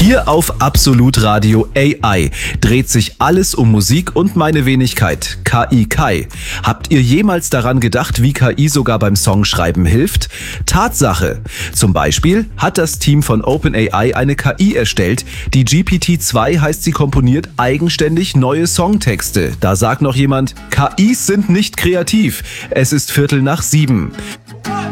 Hier auf Absolut Radio AI dreht sich alles um Musik und meine Wenigkeit, KI Kai. Habt ihr jemals daran gedacht, wie KI sogar beim Songschreiben hilft? Tatsache. Zum Beispiel hat das Team von OpenAI eine KI erstellt, die GPT-2 heißt, sie komponiert eigenständig neue Songtexte. Da sagt noch jemand, KIs sind nicht kreativ. Es ist 6:15.